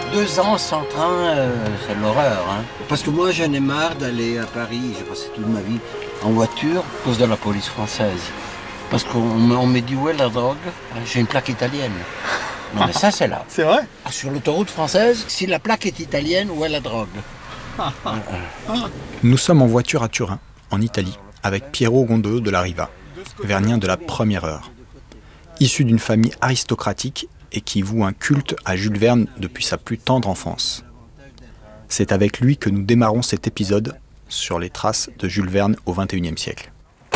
2 ans sans train, c'est l'horreur. Hein. Parce que moi, j'en ai marre d'aller à Paris. J'ai passé toute ma vie en voiture à cause de la police française. Parce qu'on me dit où est la drogue. J'ai une plaque italienne. Non mais ça c'est là. C'est vrai? Sur l'autoroute française, si la plaque est italienne, où est la drogue? Nous sommes en voiture à Turin, en Italie, avec Piero Gondolo de la Riva, Vernien de la première heure. Issu d'une famille aristocratique et qui voue un culte à Jules Verne depuis sa plus tendre enfance. C'est avec lui que nous démarrons cet épisode sur les traces de Jules Verne au XXIe siècle.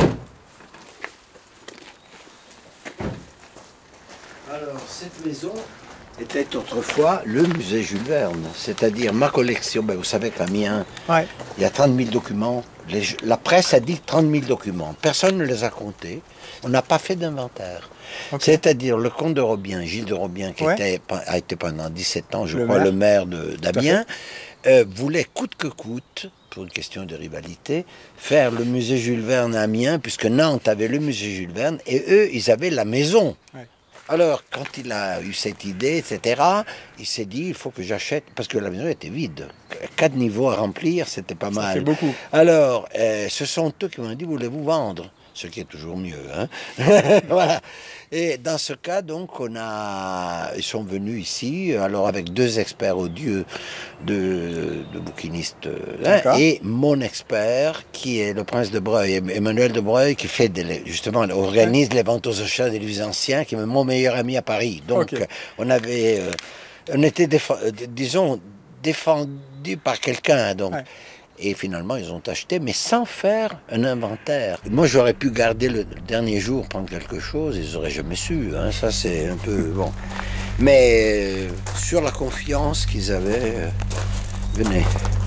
Alors, cette maison était autrefois le musée Jules Verne, c'est-à-dire ma collection. Ben, vous savez qu'à Amiens, il y a 30 000 documents. La presse a dit 30 000 documents. Personne ne les a comptés. On n'a pas fait d'inventaire. Okay. C'est-à-dire le comte de Robien, Gilles de Robien, qui a été pendant 17 ans, je crois, le maire d'Amiens, voulait coûte que coûte, pour une question de rivalité, faire le musée Jules Verne à Amiens, puisque Nantes avait le musée Jules Verne, et eux, ils avaient la maison. Ouais. Alors, quand il a eu cette idée, etc., il s'est dit, il faut que j'achète, parce que la maison était vide. 4 niveaux à remplir, c'était pas mal. Ça fait beaucoup. Alors, ce sont eux qui m'ont dit, voulez-vous vendre? Ce qui est toujours mieux. Hein. Voilà. Et dans ce cas, donc, ils sont venus ici, alors avec 2 experts odieux de bouquinistes, hein, et mon expert, qui est le prince de Breuil, Emmanuel de Breuil, qui fait justement organise les ventes aux enchères des livres anciens, qui est mon meilleur ami à Paris. Donc, on était, disons, défendu par quelqu'un, donc. Ouais. Et finalement, ils ont acheté, mais sans faire un inventaire. Moi, j'aurais pu garder le dernier jour, prendre quelque chose, ils n'auraient jamais su. Hein. Ça, c'est un peu bon. Mais sur la confiance qu'ils avaient, venez.